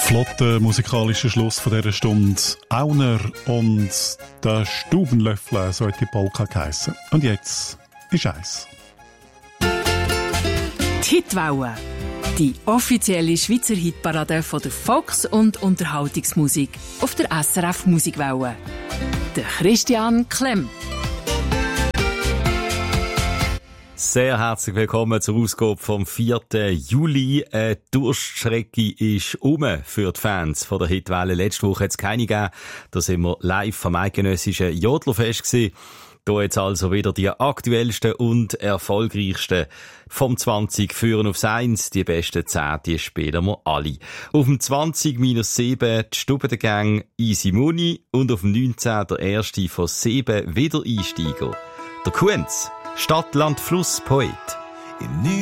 Flotter musikalischer Schluss von dieser Stunde. Auner und der Stubenlöffel, so hat die Polka geheissen. Und jetzt ist eins. Die Hitwelle. Die offizielle Schweizer Hitparade von der Volks- und Unterhaltungsmusik auf der SRF Musikwelle. Der Christian Klemm. Sehr herzlich willkommen zur Ausgabe vom 4. Juli. Die Durststrecke ist für die Fans von der Hitwelle. Letzte Woche hat es keine gegeben. Da sind wir live am eidgenössischen Jodlerfest gewesen. Hier jetzt also wieder die aktuellsten und erfolgreichsten vom 20 führen aufs 1. Die besten 10, die spielen wir alle. Auf dem 20-7 die Stubengang Easy Money und auf dem 19 der erste von 7 Wiedereinsteiger. Der Kunz, Stadt, Land, Fluss, Poet.